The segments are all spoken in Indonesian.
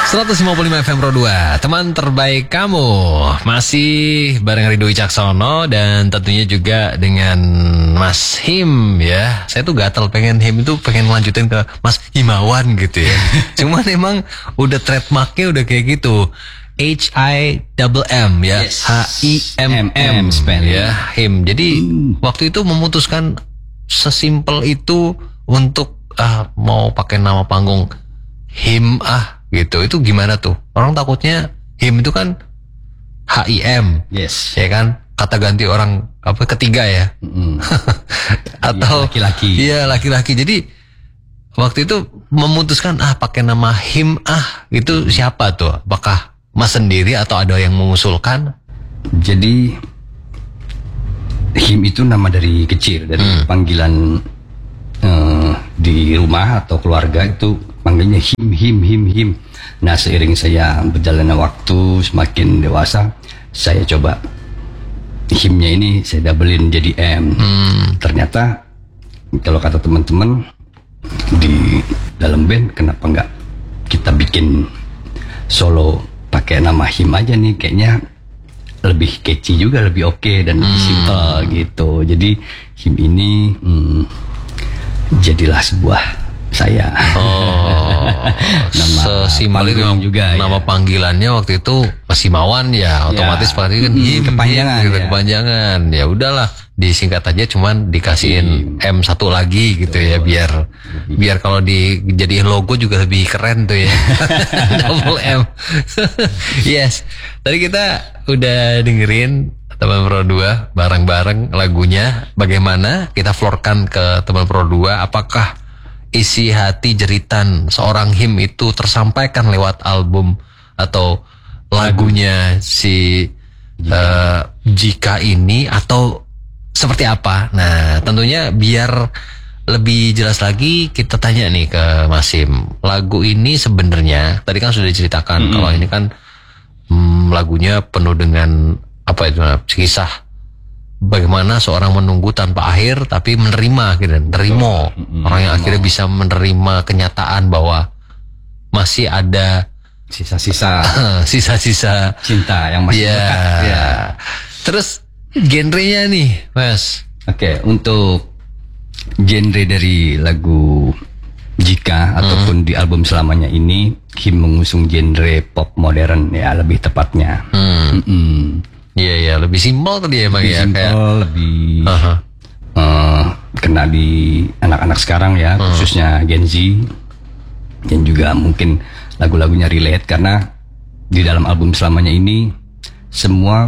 155 FM Pro 2, teman terbaik kamu. Masih bareng Ridho Wicaksono dan tentunya juga dengan Mas Him ya. Saya tuh gatel pengen Him itu pengen lanjutin ke Mas Himawan gitu ya. Cuman emang udah trademarknya udah kayak gitu. HIMM ya, Yes. HIMM ya, Him. Jadi waktu itu memutuskan sesimpel itu untuk mau pakai nama panggung Him gitu. Itu gimana tuh? Orang takutnya Him itu kan HIM. Yes. Ya kan? Kata ganti orang apa ketiga ya. Atau laki-laki. Iya, laki-laki. Jadi waktu itu memutuskan pakai nama Him itu siapa tuh? Apakah Mas sendiri atau ada yang mengusulkan? Jadi Him itu nama dari kecil, dari panggilan di rumah atau keluarga itu panggilnya Him. Nah, seiring saya berjalannya waktu semakin dewasa, saya coba Himnya ini saya doublein jadi M. Ternyata kalau kata teman-teman di dalam band, kenapa enggak kita bikin solo pakai nama Him aja nih, kayaknya lebih catchy juga, lebih oke dan lebih simple gitu. Jadi Him ini jadilah sebuah saya. Nama sesimpel itu juga nama ya. Panggilannya waktu itu Mas Himawan ya, otomatis pasti kan Him kepanjangan gitu, ya. kepanjangan. Ya udahlah, disingkat aja, cuman dikasihin M satu lagi gitu ya, biar kalau dijadiin logo juga lebih keren tuh ya. Double M. Yes. Tadi kita udah dengerin teman Pro 2 bareng-bareng lagunya. Bagaimana kita floorkan ke teman Pro 2, apakah isi hati jeritan seorang Him itu tersampaikan lewat album atau lagunya si Jika ini, atau seperti apa? Nah, tentunya biar lebih jelas lagi kita tanya nih ke Mas Him. Lagu ini sebenarnya tadi kan sudah diceritakan kalau ini kan lagunya penuh dengan apa itu, kisah bagaimana seorang menunggu tanpa akhir tapi menerima gitu, nerimo. Orang yang akhirnya bisa menerima kenyataan bahwa masih ada sisa-sisa cinta yang masih dekat ya. Terus genrenya nih Mas. Oke, untuk genre dari lagu Jika ataupun di album selamanya ini, Him mengusung genre pop modern ya, lebih tepatnya. Iya, lebih simpel tadi emang lebih ya, simple, kayak lebih kena di anak-anak sekarang ya, khususnya Gen Z, dan juga mungkin lagu-lagunya relate karena di dalam album selamanya ini semua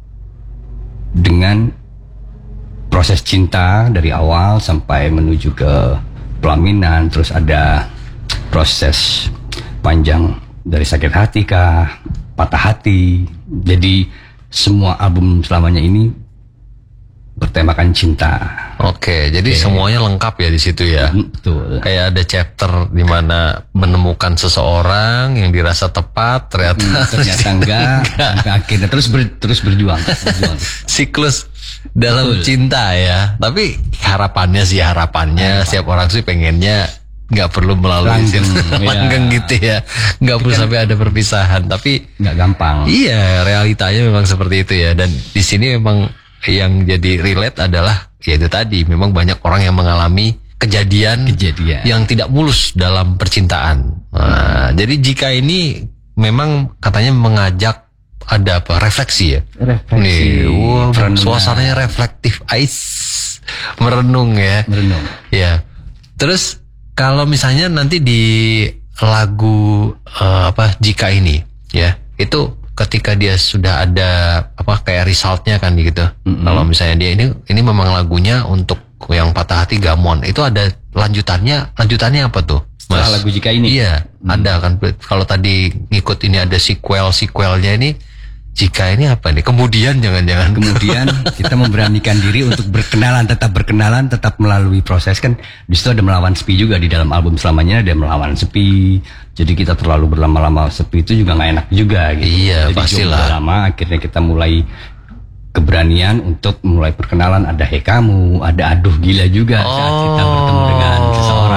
dengan proses cinta dari awal sampai menuju ke pelaminan, terus ada proses panjang dari sakit hati kah, patah hati. Jadi semua album selamanya ini bertemakan cinta. Oke, jadi semuanya lengkap ya di situ ya. Betul. Kayak ada chapter di mana menemukan seseorang yang dirasa tepat, ternyata enggak. Sampai akhirnya terus berjuang. Siklus dalam cinta ya. Tapi harapannya setiap orang sih pengennya nggak perlu melalui langgeng gitu ya, nggak perlu sampai ada perpisahan. Tapi nggak gampang. Iya, realitanya memang seperti itu ya. Dan di sini memang yang jadi relate adalah ya itu tadi, memang banyak orang yang mengalami kejadian yang tidak mulus dalam percintaan. Nah, jadi Jika ini memang katanya mengajak ada apa, refleksi ya. Nih, suasananya reflektif, merenung ya. Ya. Terus kalau misalnya nanti di lagu Jika ini ya, itu ketika dia sudah ada kayak resultnya kan gitu. Kalau misalnya dia ini memang lagunya untuk yang patah hati Gamon, itu ada lanjutannya apa tuh Mas? Setelah lagu Jika ini? Iya, ada kan. Kalau tadi ngikut ini ada sequelnya ini, Jika ini apa nih? Kemudian jangan-jangan kita memberanikan diri untuk tetap berkenalan, tetap melalui proses kan. Di situ ada melawan sepi juga di dalam album selamanya, ada melawan sepi. Jadi kita terlalu berlama-lama sepi itu juga nggak enak juga gitu. Iya, jadi pastilah. Lama akhirnya kita mulai keberanian untuk mulai perkenalan. Ada Hey Kamu, ada Aduh Gila juga saat kita bertemu dengan seseorang.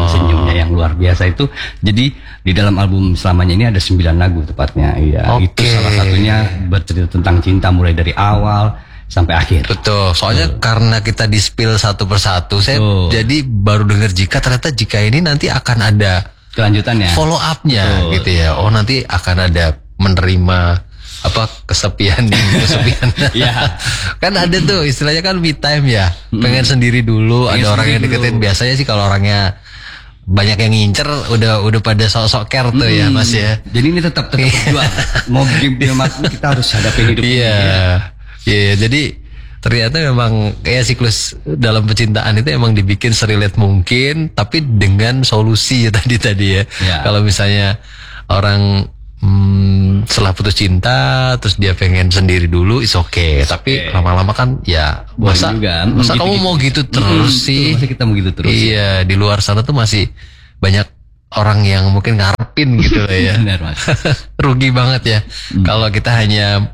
senyum-senyumnya yang luar biasa itu. Jadi di dalam album Selamanya ini ada 9 lagu tepatnya. Iya, itu salah satunya bercerita tentang cinta mulai dari awal sampai akhir. Betul. Soalnya karena kita di spill satu persatu, saya jadi baru dengar ternyata jika ini nanti akan ada kelanjutannya, follow up-nya gitu ya. Oh, nanti akan ada menerima kesepian dan kesepian. Iya. Kan ada tuh istilahnya kan me time ya. Pengen sendiri dulu, ada orang yang deketin. Biasanya sih kalau orangnya banyak yang ngincer udah pada sok-sok care tuh ya Mas ya. Jadi ini tetap berjuang. Mau gimana kita harus hadapi hidup ini. Iya, jadi ternyata memang kayak siklus dalam percintaan itu emang dibikin serelate mungkin, tapi dengan solusi ya tadi ya. Kalau misalnya orang setelah putus cinta terus dia pengen sendiri dulu, is okay. Tapi lama-lama kan ya masa kamu mau gitu terus sih? Masa kita mau gitu terus? Iya, di luar sana tuh masih banyak orang yang mungkin ngarepin gitu lah ya. Benar, Mas. Rugi banget ya kalau kita hanya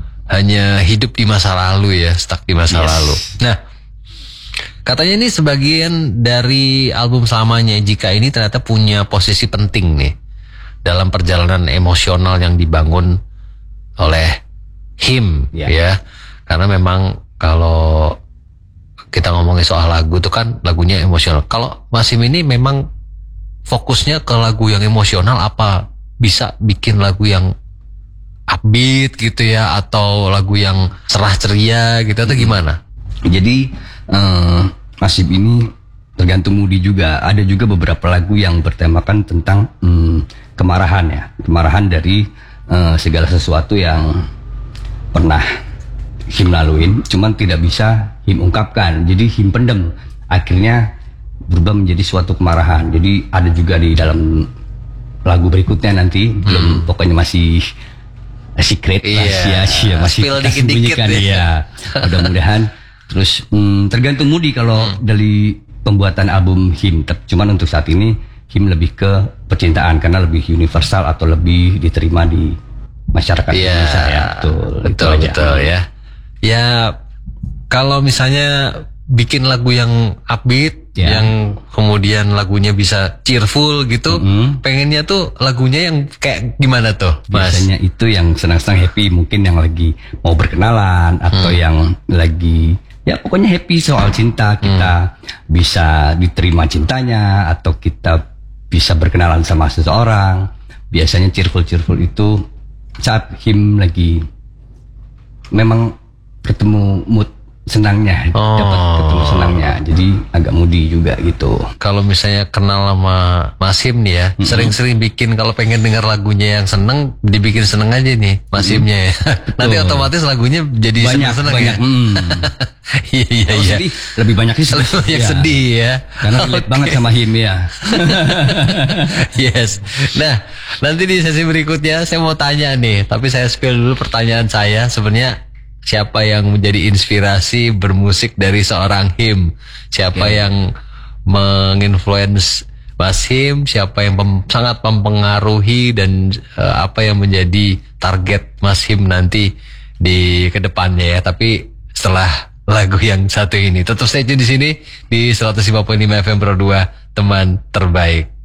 hidup di masa lalu ya, stuck di masa lalu. Nah, katanya ini sebagian dari album Selamanya Jika ini ternyata punya posisi penting nih dalam perjalanan emosional yang dibangun oleh him ya. Karena memang kalau kita ngomongin soal lagu itu kan lagunya emosional. Kalau Mas Him ini memang fokusnya ke lagu yang emosional, apa bisa bikin lagu yang upbeat gitu ya, atau lagu yang cerah ceria gitu, atau gimana? Jadi Nasib ini tergantung moodi juga. Ada juga beberapa lagu yang bertemakan tentang kemarahan ya, kemarahan dari segala sesuatu yang pernah Him laluin, cuman tidak bisa Him ungkapkan. Jadi Him pendem, akhirnya berubah menjadi suatu kemarahan. Jadi ada juga di dalam lagu berikutnya nanti, belum, pokoknya masih secret, masih spill dikit-dikit ya. Mudah-mudahan. Terus tergantung moodi kalau dari pembuatan album Him. Cuman untuk saat ini Him lebih ke percintaan karena lebih universal atau lebih diterima di masyarakat Indonesia ya. Betul ya. Ya kalau misalnya bikin lagu yang upbeat, yang kemudian lagunya bisa cheerful gitu, pengennya tuh lagunya yang kayak gimana tuh, Mas? Biasanya itu yang senang-senang, happy, mungkin yang lagi mau berkenalan atau yang lagi ya pokoknya happy soal cinta, kita bisa diterima cintanya atau kita bisa berkenalan sama seseorang. Biasanya cheerful itu saat Him lagi memang ketemu mood senangnya, dapat ketemu senangnya, jadi agak moody juga gitu. Kalau misalnya kenal sama Mas Him nih ya, sering-sering bikin kalau pengen denger lagunya yang seneng, dibikin seneng aja nih Mas Himnya ya. Nanti otomatis lagunya jadi seneng-seneng ya. Iya. Sedih, lebih banyak sih sedih ya. Karena relate banget sama Him ya. Yes. Nah, nanti di sesi berikutnya saya mau tanya nih, tapi saya spill dulu pertanyaan saya. Sebenarnya siapa yang menjadi inspirasi bermusik dari seorang Him? Siapa yang menginfluence Mas Him? Siapa yang sangat mempengaruhi dan apa yang menjadi target Mas Him nanti di kedepannya ya? Tapi setelah lagu yang satu ini, tetap stay tune di sini di 105.5 FM Pro 2, teman terbaik.